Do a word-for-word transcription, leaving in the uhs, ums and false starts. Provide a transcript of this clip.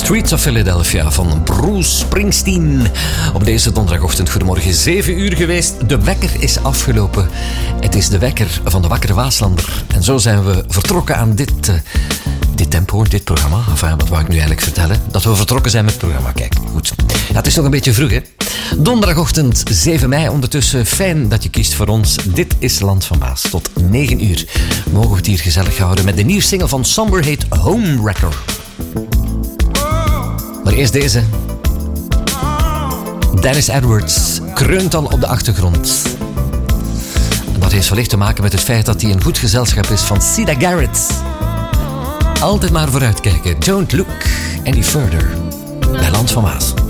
Streets of Philadelphia van Bruce Springsteen. Op deze donderdagochtend, goedemorgen, zeven uur geweest. De wekker is afgelopen. Het is de wekker van de wakkere Waaslander. En zo zijn we vertrokken aan dit, uh, dit tempo, dit programma. Enfin, wat wou ik nu eigenlijk vertellen? Dat we vertrokken zijn met het programma. Kijk, goed. Ja, het is nog een beetje vroeg, hè? Donderdagochtend, zeven mei. Ondertussen, fijn dat je kiest voor ons. Dit is Land van Maas. Tot negen uur mogen we het hier gezellig houden met de nieuwe single van Somber, heet Homewrecker. Maar eerst deze. Dennis Edwards kreunt al op de achtergrond. En dat heeft wellicht te maken met het feit dat hij een goed gezelschap is van Sida Garrett. Altijd maar vooruitkijken. Don't look any further. Bij Land van Maas.